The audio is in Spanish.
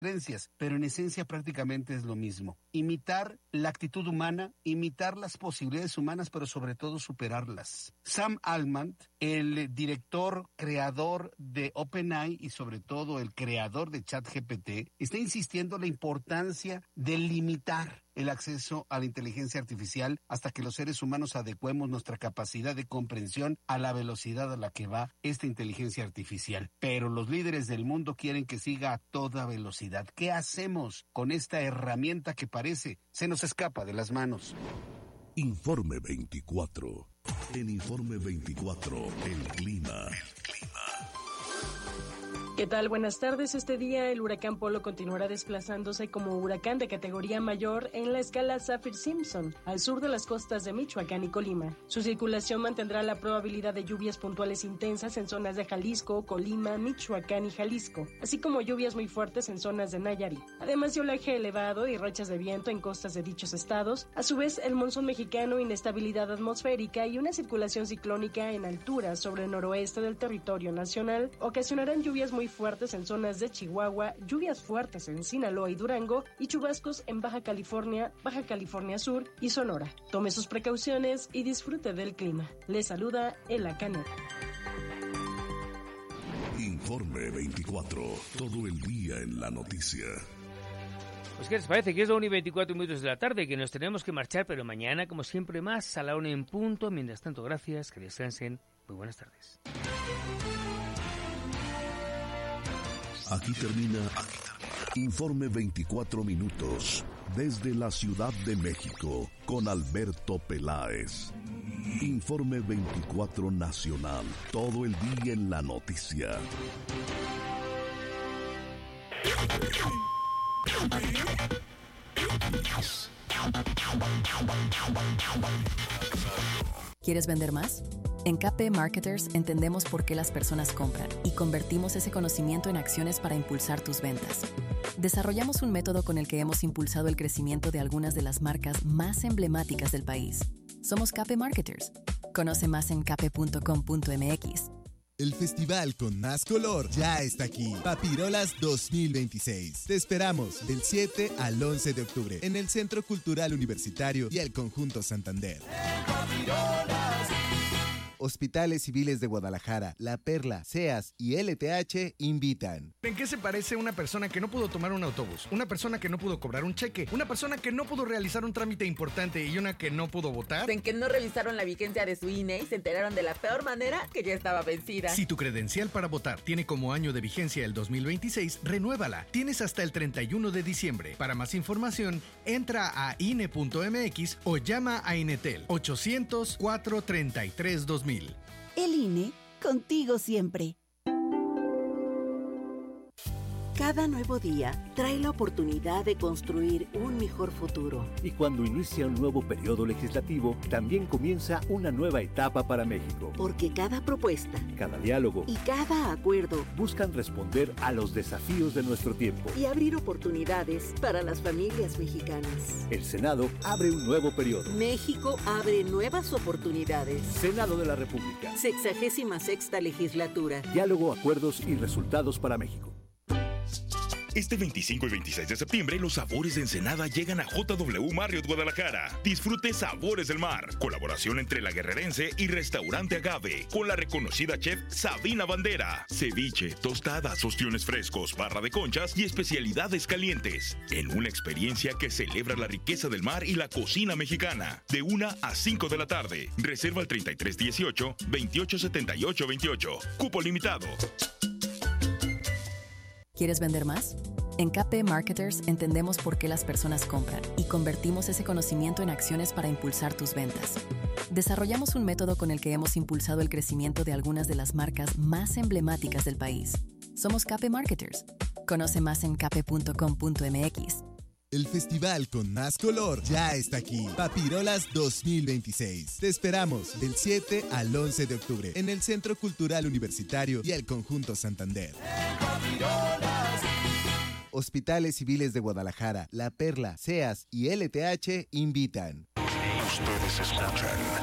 pero en esencia prácticamente es lo mismo. Imitar la actitud humana, imitar las posibilidades humanas, pero sobre todo superarlas. Sam Altman, el director, creador de OpenAI y sobre todo el creador de ChatGPT, está insistiendo en la importancia de limitar el acceso a la inteligencia artificial hasta que los seres humanos adecuemos nuestra capacidad de comprensión a la velocidad a la que va esta inteligencia artificial. Pero los líderes del mundo quieren que siga a toda velocidad. ¿Qué hacemos con esta herramienta que parece se nos escapa de las manos? Informe 24. En Informe 24, el clima. ¿Qué tal? Buenas tardes. Este día el huracán Polo continuará desplazándose como huracán de categoría mayor en la escala Saffir-Simpson, al sur de las costas de Michoacán y Colima. Su circulación mantendrá la probabilidad de lluvias puntuales intensas en zonas de Jalisco, Colima, Michoacán y Jalisco, así como lluvias muy fuertes en zonas de Nayarit. Además de oleaje elevado y rachas de viento en costas de dichos estados, a su vez el monzón mexicano, inestabilidad atmosférica y una circulación ciclónica en altura sobre el noroeste del territorio nacional ocasionarán lluvias muy fuertes en zonas de Chihuahua, lluvias fuertes en Sinaloa y Durango y chubascos en Baja California Sur y Sonora. Tome sus precauciones y disfrute del clima. Les saluda Ela Caneda. Informe 24. Todo el día en la noticia. Pues ¿qué les parece? Que es la 1:24 de la tarde, que nos tenemos que marchar, pero mañana, como siempre, más a la 1 en punto. Mientras tanto, gracias, que descansen. Muy buenas tardes. Aquí termina Informe 24 minutos desde la Ciudad de México con Alberto Peláez. Informe 24 nacional, todo el día en la noticia. ¿Quieres vender más? En KP Marketers entendemos por qué las personas compran y convertimos ese conocimiento en acciones para impulsar tus ventas. Desarrollamos un método con el que hemos impulsado el crecimiento de algunas de las marcas más emblemáticas del país. Somos KP Marketers. Conoce más en kp.com.mx. El festival con más color ya está aquí. Papirolas 2026. Te esperamos del 7 al 11 de octubre en el Centro Cultural Universitario y el Conjunto Santander. Hospitales Civiles de Guadalajara, La Perla, SEAS y LTH invitan. ¿En qué se parece una persona que no pudo tomar un autobús? Una persona que no pudo cobrar un cheque, una persona que no pudo realizar un trámite importante y una que no pudo votar. En que no revisaron la vigencia de su INE y se enteraron de la peor manera que ya estaba vencida. Si tu credencial para votar tiene como año de vigencia el 2026, renuévala. Tienes hasta el 31 de diciembre. Para más información, entra a INE.mx o llama a Inetel 800-433-2000. El INE, contigo siempre. Cada nuevo día trae la oportunidad de construir un mejor futuro. Y cuando inicia un nuevo periodo legislativo, también comienza una nueva etapa para México. Porque cada propuesta, cada diálogo y cada acuerdo buscan responder a los desafíos de nuestro tiempo y abrir oportunidades para las familias mexicanas. El Senado abre un nuevo periodo. México abre nuevas oportunidades. Senado de la República. 66ª legislatura. Diálogo, acuerdos y resultados para México. Este 25 y 26 de septiembre, los sabores de Ensenada llegan a JW Marriott Guadalajara. Disfrute Sabores del Mar, colaboración entre La Guerrerense y Restaurante Agave, con la reconocida chef Sabina Bandera. Ceviche, tostadas, ostiones frescos, barra de conchas y especialidades calientes. En una experiencia que celebra la riqueza del mar y la cocina mexicana. De 1 a 5 de la tarde. Reserva al 3318-287828. Cupo limitado. ¿Quieres vender más? En KP Marketers entendemos por qué las personas compran y convertimos ese conocimiento en acciones para impulsar tus ventas. Desarrollamos un método con el que hemos impulsado el crecimiento de algunas de las marcas más emblemáticas del país. Somos KP Marketers. Conoce más en kp.com.mx. El festival con más color ya está aquí. Papirolas 2026. Te esperamos del 7 al 11 de octubre en el Centro Cultural Universitario y el Conjunto Santander. Hospitales Civiles de Guadalajara, La Perla, SEAS y LTH invitan. Ustedes escuchan